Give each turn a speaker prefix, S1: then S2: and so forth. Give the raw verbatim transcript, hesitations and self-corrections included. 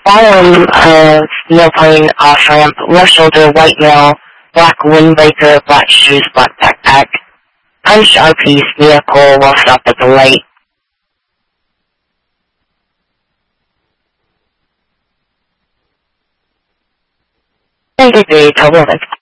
S1: Bottom of neoprene off-ramp, left shoulder, white male, black windbreaker, black shoes, black backpack. Punched R P's vehicle while stopped at the light. ninety-three, total